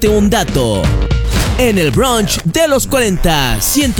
darte un dato. En el brunch de los 40,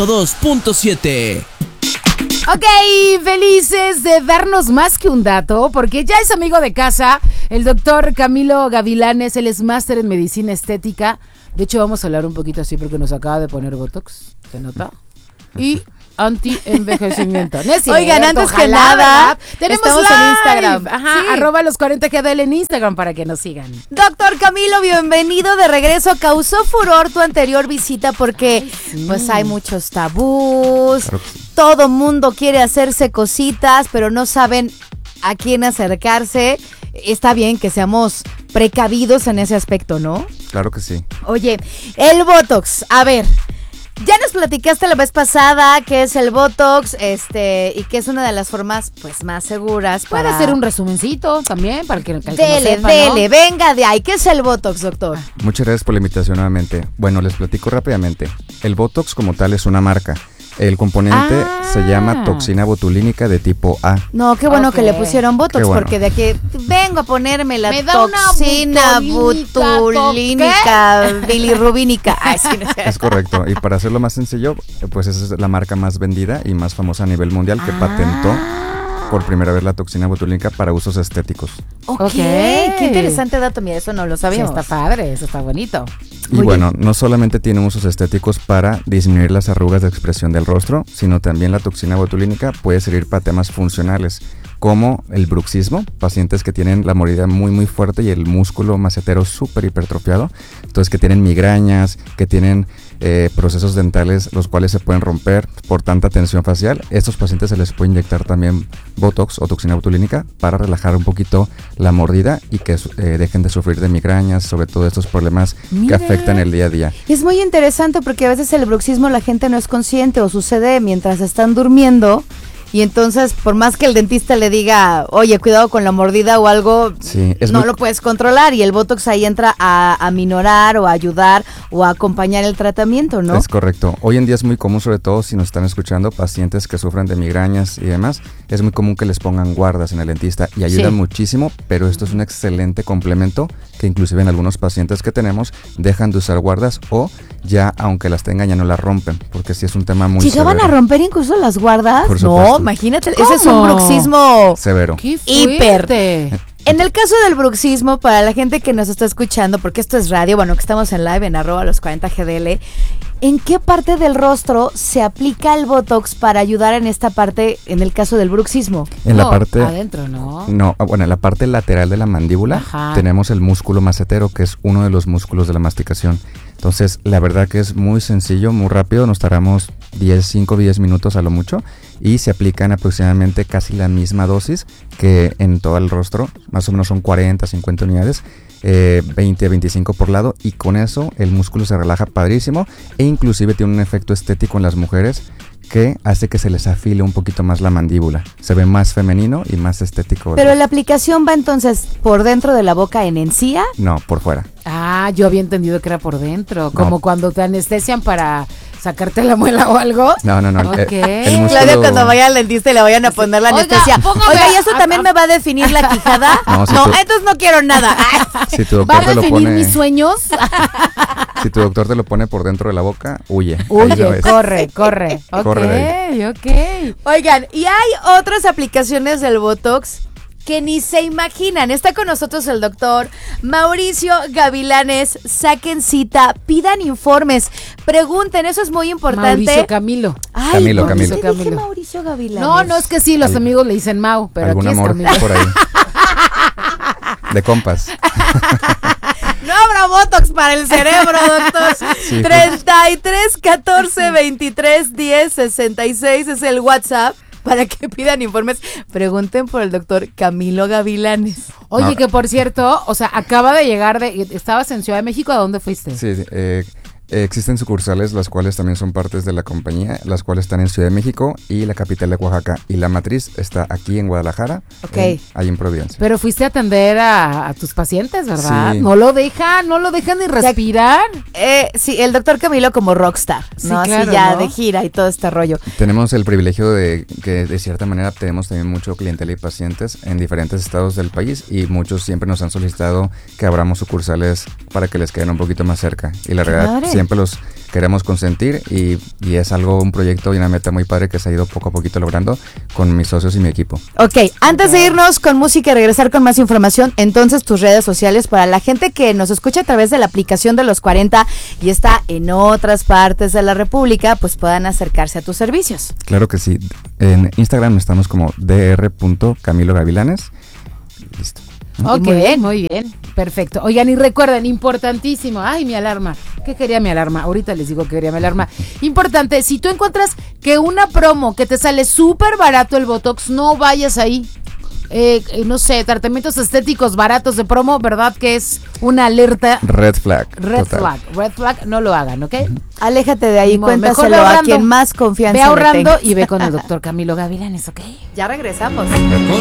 102.7. Ok, felices de darnos más que un dato, porque ya es amigo de casa, el doctor Camilo Gavilanes, él es máster en medicina estética. De hecho, vamos a hablar un poquito así porque nos acaba de poner Botox, ¿se nota? Y anti-envejecimiento. No es cierto, oigan, antes ojalá, que nada, ¿verdad? Tenemos estamos live en Instagram. Ajá, Sí. @los40GDL en Instagram para que nos sigan. Doctor Camilo, bienvenido de regreso. Causó furor tu anterior visita porque pues hay muchos tabús, Claro que sí. todo mundo quiere hacerse cositas, pero no saben a quién acercarse. Está bien que seamos precavidos en ese aspecto, ¿no? Claro que sí. Oye, el Botox, a ver, ya nos platicaste la vez pasada qué es el Botox, y que es una de las formas pues más seguras Puede para hacer un resumencito también para que no Dele, sepa, dele, ¿no? venga de ahí. ¿Qué es el Botox, doctor? Muchas gracias por la invitación nuevamente. Bueno, les platico rápidamente. El Botox como tal es una marca. El componente se llama toxina botulínica de tipo A. No, qué bueno Ok. que le pusieron Botox, Qué bueno. porque de aquí vengo a ponerme la Me da una toxina botulínica, botulínica, bilirrubínica. Ay, sí, no sé. Es correcto. Y para hacerlo más sencillo, pues esa es la marca más vendida y más famosa a nivel mundial que patentó por primera vez la toxina botulínica para usos estéticos. Ok, qué interesante dato, mira, eso no lo Sí, sabíamos. está padre, eso está bonito. Y bueno, no solamente tiene usos estéticos para disminuir las arrugas de expresión del rostro, sino también la toxina botulínica puede servir para temas funcionales, como el bruxismo, pacientes que tienen la mordida muy muy fuerte y el músculo macetero súper hipertrofiado, entonces que tienen migrañas, que tienen procesos dentales los cuales se pueden romper por tanta tensión facial. Estos pacientes se les puede inyectar también Botox o toxina botulínica para relajar un poquito la mordida y que dejen de sufrir de migrañas, sobre todo estos problemas Mira. que afectan el día a día. Es muy interesante porque a veces el bruxismo la gente no es consciente o sucede mientras están durmiendo. Y entonces, por más que el dentista le diga, oye, cuidado con la mordida o algo, Sí, es no muy- lo puedes controlar. Y el Botox ahí entra a minorar o a ayudar o a acompañar el tratamiento, ¿no? Es correcto. Hoy en día es muy común, sobre todo si nos están escuchando, pacientes que sufren de migrañas y demás, es muy común que les pongan guardas en el dentista y ayudan Sí. muchísimo, pero esto es un excelente complemento que inclusive en algunos pacientes que tenemos dejan de usar guardas o ya, aunque las tengan, ya no las rompen, porque sí es un tema muy ¿Llegaban severo. a romper incluso las guardas? Por No, supuesto. imagínate, ¿Cómo? ese es un bruxismo. Severo. ¡Qué Hiper. fuerte! En el caso del bruxismo, para la gente que nos está escuchando, porque esto es radio, bueno, que estamos en live en @los40GDL, ¿en qué parte del rostro se aplica el Botox para ayudar en esta parte, en el caso del bruxismo? En la No, parte... adentro, ¿no? No, bueno, en la parte lateral de la mandíbula Ajá. tenemos el músculo macetero, que es uno de los músculos de la masticación. Entonces, la verdad que es muy sencillo, muy rápido, nos tardamos 5 o 10 minutos a lo mucho y se aplican aproximadamente casi la misma dosis que en todo el rostro, más o menos son 40, 50 unidades, 20 a 25 por lado, y con eso el músculo se relaja padrísimo e inclusive tiene un efecto estético en las mujeres que hace que se les afile un poquito más la mandíbula. Se ve más femenino y más estético. Pero la aplicación va entonces por dentro de la boca en encía. No, por fuera. Ah, yo había entendido que era por dentro, como cuando te anestesian para sacarte la muela o algo. No. Ok. El músculo... Claudia, cuando vaya al dentista y le vayan a poner la Oiga, anestesia. póngame Oiga, ¿y eso a- también me va a definir la quijada? No, si No, tú- entonces no quiero nada. Si tu ¿Va a doctor te lo definir pone, mis sueños? si tu doctor te lo pone por dentro de la boca, huye. Ahí Oye, no es. corre. Corre Ok. Oigan, y hay otras aplicaciones del Botox que ni se imaginan. Está con nosotros el doctor Mauricio Gavilanes. Saquen cita, pidan informes, pregunten, eso es muy importante. Mauricio Camilo. Ay, Camilo, ¿por qué Camilo. te dije Camilo. Mauricio Gavilanes? No, es que sí, los amigos le dicen Mau, pero Algún aquí es amor Camilo. por ahí. De compas. No habrá Botox para el cerebro, doctor. Sí. 33 14 23 10 66 es el WhatsApp para que pidan informes. Pregunten por el doctor Camilo Gavilanes. Oye, No. que por cierto, o sea, acaba de llegar estabas en Ciudad de México, ¿a dónde fuiste? Sí, Existen sucursales, las cuales también son partes de la compañía, las cuales están en Ciudad de México y la capital de Oaxaca. Y la matriz está aquí en Guadalajara, ahí en Providencia. Pero fuiste a atender a tus pacientes, ¿verdad? Sí. No lo dejan ni respirar. Sí, el doctor Camilo como rockstar, Sí, ¿no? claro, Así ya ¿no? de gira y todo este rollo. Tenemos el privilegio de que de cierta manera tenemos también mucho clientela y pacientes en diferentes estados del país y muchos siempre nos han solicitado que abramos sucursales para que les queden un poquito más cerca. Y la realidad Padre. siempre los queremos consentir y es un proyecto y una meta muy padre que se ha ido poco a poquito logrando con mis socios y mi equipo. Ok, antes de irnos con música y regresar con más información, entonces tus redes sociales para la gente que nos escucha a través de la aplicación de los 40 y está en otras partes de la República, pues puedan acercarse a tus servicios. Claro que sí. En Instagram estamos como dr.camilogavilanes. Listo. Ok, Muy muy bien. bien. Perfecto. Oigan, y recuerden, importantísimo. Ay, mi alarma. ¿Qué quería mi alarma? Ahorita les digo que quería mi alarma. Importante, si tú encuentras que una promo que te sale súper barato el Botox, no vayas ahí. No sé, tratamientos estéticos baratos de promo, ¿verdad? Que es una alerta. Red flag. Red total. flag, no lo hagan, ¿ok? Aléjate de ahí, Ni modo, mejor cuéntaselo ve a ahorrando. quien más confianza Ve le ahorrando tengas. y ve con el doctor Camilo Gavilanes, ¿ok? Ya regresamos. Con